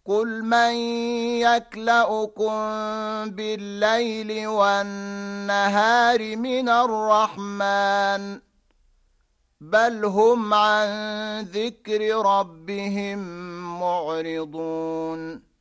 قل من يكلؤكم بالليل والنهار من الرحمن بل هم عن ذكر ربهم معرضون